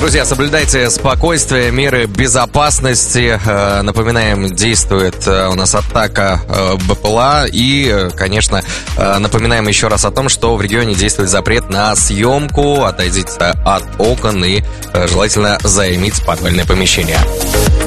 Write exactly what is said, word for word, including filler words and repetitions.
Друзья, соблюдайте спокойствие, меры безопасности. Напоминаем, действует у нас атака БПЛА. И, конечно, напоминаем еще раз о том, что в регионе действует запрет на съемку. Отойдите от окон и желательно займите подвальное помещение.